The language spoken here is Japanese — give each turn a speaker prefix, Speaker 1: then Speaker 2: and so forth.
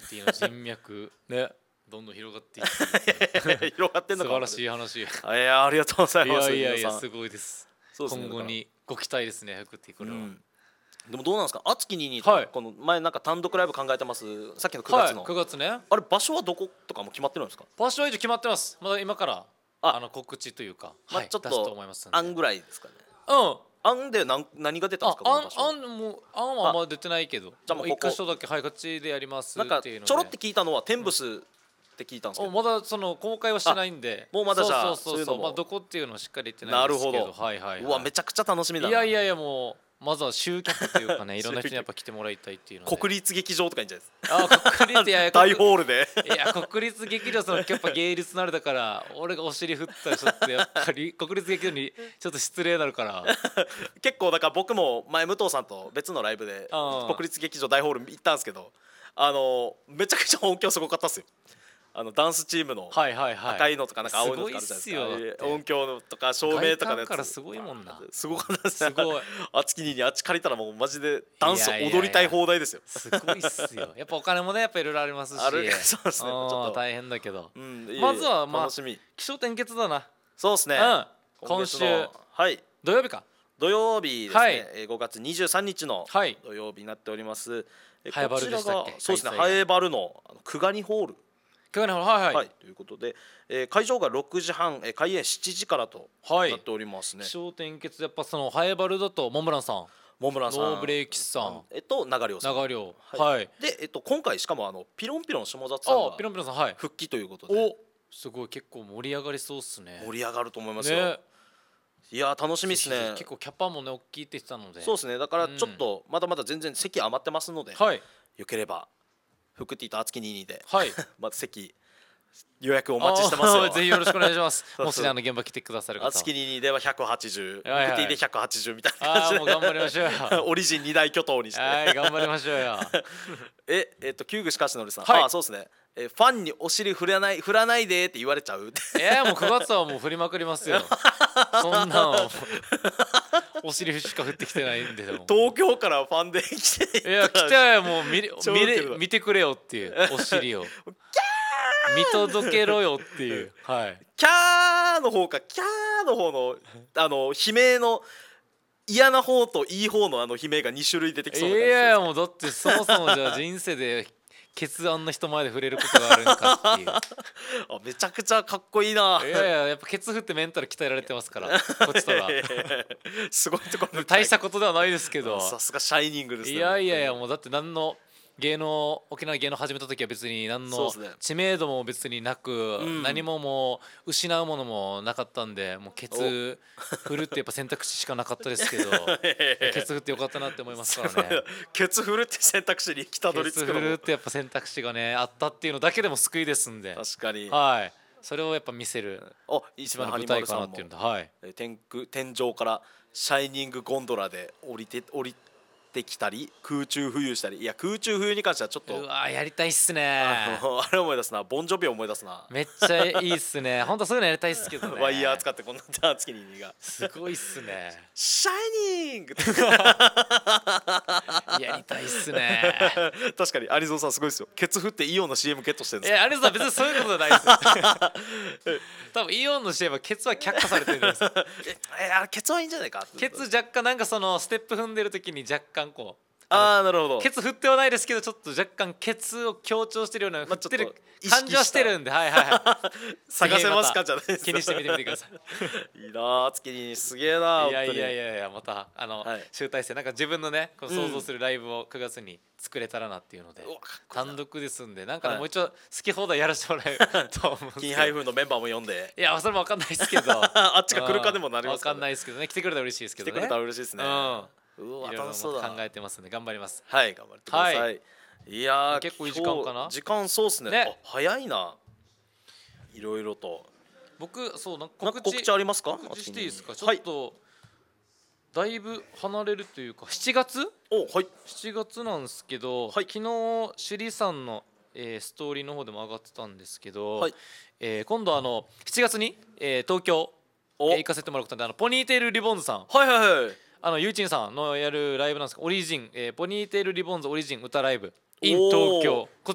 Speaker 1: っていうの人脈ねどんどん広がっていって
Speaker 2: 広がってんのか
Speaker 1: 素晴らしい話。い
Speaker 2: ありがとうございます。
Speaker 1: やいやい
Speaker 2: 皆さん
Speaker 1: やすごいです。
Speaker 2: そうですね
Speaker 1: 今後にご期待ですね福ってこれは。
Speaker 2: でもどうなんですか、あつきに
Speaker 1: はい
Speaker 2: この前なんか単独ライブ考えてます、さっきの9月の、
Speaker 1: はい9月ね。
Speaker 2: あれ場所はどことかも決まってるんですか？
Speaker 1: 場所は一応決まってます。まだ今から告知というかはい
Speaker 2: ちょっ
Speaker 1: 出すと
Speaker 2: と
Speaker 1: 思いますんで。
Speaker 2: 案ぐらいですかね。
Speaker 1: うん
Speaker 2: 案で何が出たんですか、この場所。
Speaker 1: 案はまだ出てないけど、
Speaker 2: じゃあもう
Speaker 1: 一箇所だけはいこっちでやります
Speaker 2: なんか
Speaker 1: っていうので。
Speaker 2: ちょろって聞いたのはテンブスって聞いたんですけど、
Speaker 1: まだその公開はしてないんで、
Speaker 2: もうまだじゃあ
Speaker 1: そう
Speaker 2: そういうのも
Speaker 1: まあどこっていうのをしっかり言ってないんですけど。
Speaker 2: なるほど。
Speaker 1: はいはいはい。
Speaker 2: うわめちゃくちゃ楽しみだな。
Speaker 1: いやいやいやもうまずは集客というかねいろんな人にやっぱ来てもらいたいっていうので。
Speaker 2: 国立劇場とかいいんじゃないですか。
Speaker 1: 国立いや
Speaker 2: 大ホールで
Speaker 1: いや国立劇場やっぱ芸術のあれだから俺がお尻振ったらちょっとやっぱり国立劇場にちょっと失礼になるから
Speaker 2: 結構だから僕も前武藤さんと別のライブで国立劇場大ホール行ったんですけど、めちゃくちゃ音響すごかったっすよ。ダンスチームの赤いのとかなんか青いのとかあるじゃないですか。音響とか照明とかのやつ
Speaker 1: からすごいもんな。
Speaker 2: すごかったですね。
Speaker 1: すごい。
Speaker 2: あつきにあっち借りたらもうマジでダンス踊りたい放題ですよ。
Speaker 1: すごいっすよ。やっぱお金もねやっぱいろいろありますし。
Speaker 2: そうですね。ちょっと
Speaker 1: 大変だけど。
Speaker 2: ま
Speaker 1: ずはまあ
Speaker 2: 楽しみ。
Speaker 1: 起承転結だな。
Speaker 2: そうですね。
Speaker 1: 今週
Speaker 2: はい
Speaker 1: 土曜日か。
Speaker 2: 土曜日ですね。5月23日の土曜日になっております。
Speaker 1: ハエバルでしたっけ？
Speaker 2: そうですね。ハエバルのクガニホール。
Speaker 1: はい
Speaker 2: ということで、会場が6時半、開演7時からとなっておりますね。
Speaker 1: 起承転結やっぱそのハエバルだとモンブランさん、ノーブレイキスさん、
Speaker 2: 長良さん、
Speaker 1: はい
Speaker 2: で今回しかもピロンピロン下里さんが
Speaker 1: ピロンピロンさんはい
Speaker 2: 復帰ということで、
Speaker 1: すごい結構盛り上がりそうっすね。
Speaker 2: 盛り上がると思いますよ。いや楽しみですね。
Speaker 1: 結構キャパもね大きいって言ってたので。
Speaker 2: そうですね。だからちょっとまだまだ全然席余ってますので、よければフクティとあつきにで、まず席予約お待ちしてますよ。
Speaker 1: ぜひよろしくお願いします。もし現場来てくださる方は。
Speaker 2: あつきにでは180、フクティで180みたいな感じで。
Speaker 1: もう頑張りましょうよ。
Speaker 2: オリジン2大巨頭にして。
Speaker 1: 頑張りましょうよ。
Speaker 2: 旧具しかしのりさん、そうですね。ファンにお尻振らないでって言われちゃう。
Speaker 1: もう9月はもう振りまくりますよ。そんなお尻しか振ってきてないんで。
Speaker 2: 東京からファンで来て、
Speaker 1: 来てもう見てくれよっていうお尻を見届けろよっていう。
Speaker 2: キャーの方かキャーの方の悲鳴の嫌な方といい方の悲鳴が2種類出てきそうな感じです。
Speaker 1: いやもうだってそもそもじゃあ人生でケツあんな人前で触れることがあるのかっていう。
Speaker 2: めちゃくちゃかっこいいな。
Speaker 1: やっぱケツ振ってメンタル鍛えられてますからこっちとら。
Speaker 2: すごいところ。
Speaker 1: 大したことではないですけど。
Speaker 2: さすがシャイニングですね。
Speaker 1: いやもうだって何の沖縄芸能始めた時は別に何の知名度も別になく、何ももう失うものもなかったんで、もうケツ振るってやっぱ選択肢しかなかったですけどケツ振ってよかったなって思いますからね。
Speaker 2: ケツ振るって選択肢に来たどり着くの。
Speaker 1: ケツ振るってやっぱ選択肢がねあったっていうのだけでも救いですんで。
Speaker 2: 確かに。
Speaker 1: それをやっぱ見せる一番の舞
Speaker 2: 台
Speaker 1: 台かなっていうんだ。
Speaker 2: 天井からシャイニングゴンドラで降りてきたり空中浮遊したり。いや空中浮遊に関してはちょっと
Speaker 1: やりたいっすね。
Speaker 2: あれ思い出すな。ボンジョビ思い出すな。
Speaker 1: めっちゃいいっすね。本当そういうのやりたいっすけどね。
Speaker 2: ワイヤー使ってこんな月にが
Speaker 1: すごいっすね。
Speaker 2: シャイニング
Speaker 1: やりたいっすね。
Speaker 2: 確かに有蔵さんすごいですよ。ケツ振ってイオンの CM ゲットしてるんです
Speaker 1: 有蔵さん別にそういうことじゃないですよ。多分イオンの CM はケツは却下されてるんです。
Speaker 2: ケツはいいんじゃないか。
Speaker 1: ケツ若干なんかそのステップ踏んでる時に若干こう
Speaker 2: なるほど。
Speaker 1: ケツ振ってはないですけどちょっと若干ケツを強調してるような振ってる感じはしてるんで。
Speaker 2: 探せますかじゃないですか。
Speaker 1: 気にしてみてくださ
Speaker 2: い。いいな月にすげえな。
Speaker 1: いやまた集大成なんか自分のね想像するライブを9月に作れたらなっていうので、単独ですんでなんかもう一応好き放題やらせてもらえると思うんですけど。
Speaker 2: 金ハイフンのメンバーも呼んで。
Speaker 1: いやそれも分かんないですけど
Speaker 2: あっちが来るかでもなります
Speaker 1: 分かんないですけどね。来てくれたら嬉しいですけどね。
Speaker 2: 来てくれたら嬉しいですね。
Speaker 1: うわ楽しそうだ。考えてますんで頑張ります。
Speaker 2: 頑張ってください。いや
Speaker 1: 結構いい時間かな。
Speaker 2: 時間そうっすね。早いな。いろいろと。
Speaker 1: 僕そうなんか
Speaker 2: 告知ありますか。
Speaker 1: 告知していいですか。ちょっとだいぶ離れるというか7月7月なんですけど、昨日首里さんのストーリーの方でも上がってたんですけど、今度7月に東京行かせてもらうことでポニーテールリボンズさんゆうちんさんのやるライブなんですけど、オリジンポニーテールリボンズオリジン歌ライブ in 東京。